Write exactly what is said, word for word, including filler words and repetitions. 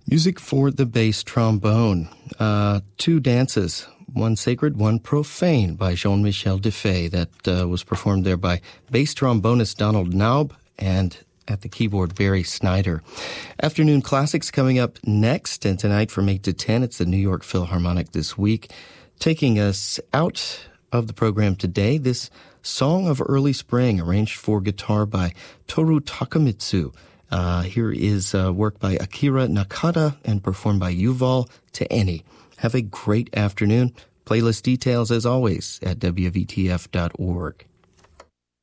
Music for the bass trombone. Uh, two dances, one sacred, one profane, by Jean-Michel Defay. That uh, was performed there by bass trombonist Donald Naub and at the keyboard Barry Snyder. Afternoon Classics coming up next, and tonight from eight to ten, it's the New York Philharmonic This Week. Taking us out of the program today, this Song of Early Spring, arranged for guitar by Toru Takemitsu. Uh, here is uh, work by Akira Nakata and performed by Yuval Te'eni. Have a great afternoon. Playlist details, as always, at W V T F dot org.